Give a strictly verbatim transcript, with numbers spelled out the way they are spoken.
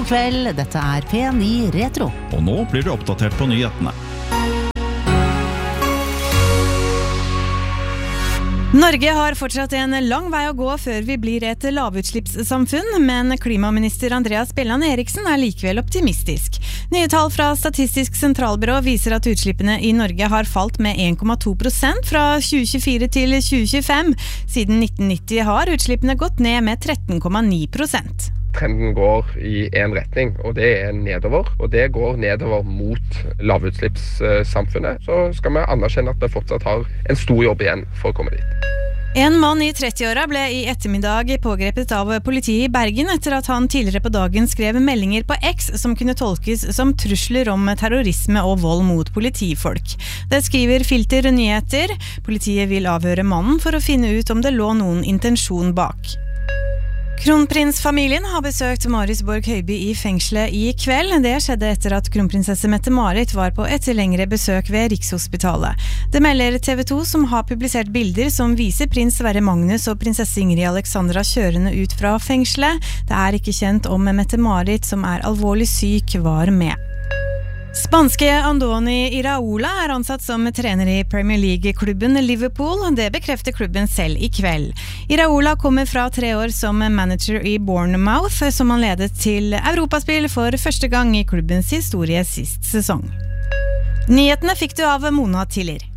God kveld, dette er P ni Retro. Og nå blir du oppdatert på nyhetene. Norge har fortsatt en lang vei å gå før vi blir et lavutslippssamfunn, men klimaminister Andreas Bjelland Eriksen er likevel optimistisk. Nye tall fra Statistisk sentralbyrå viser at utslippene i Norge har falt med en komma to prosent fra tjue tjuefire til tjue tjuefem. Siden nitten nitti har utslippene gått ned med tretten komma ni prosent. Trenden går i en retning, og det er nedover, og det går nedover mot lavutslippssamfunnet. Så skal vi anerkjenne at vi fortsatt har en stor jobb igjen for å komme dit. En mann i trettiåra ble i ettermiddag pågrepet av politiet i Bergen etter at han tidligere på dagen skrev meldinger på X som kunne tolkes som trusler om terrorisme og vold mot politifolk. Det skriver Filter Nyheter. Politiet vil avhøre mannen for å finne ut om det lå noen intensjon bak. Kronprinsfamilien har besøkt Marit Borg Høiby i fengselet i kveld. Det skjedde etter at kronprinsesse Mette-Marit var på et lengre besøk ved Rikshospitalet. Det melder T V to, som har publisert bilder som viser prins Sverre Magnus og prinsesse Ingrid Alexandra kjørende ut fra fengselet. Det er ikke kjent om Mette-Marit, som er alvorlig syk, var med. Spanske Andoni Iraola er ansatt som trener i Premier League-klubben Liverpool. Det bekrefter klubben selv i kveld. Iraola kommer fra tre år som manager i Bournemouth, som han ledet til Europaspill for første gang i klubbens historie sist sesong. Nyhetene fikk du av Mona Tiller.